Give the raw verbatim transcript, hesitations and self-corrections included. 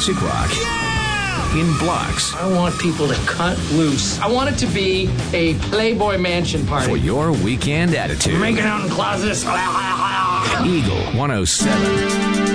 classic rock in blocks. I want people to cut loose. I want it to be a Playboy Mansion party. For your weekend attitude. Making out in closets. Eagle one oh seven.